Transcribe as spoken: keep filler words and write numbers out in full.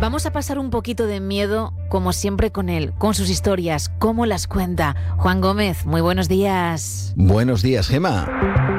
Vamos a pasar un poquito de miedo, como siempre, con él, con sus historias, cómo las cuenta. Juan Gómez, muy buenos días. Buenos días, Gema.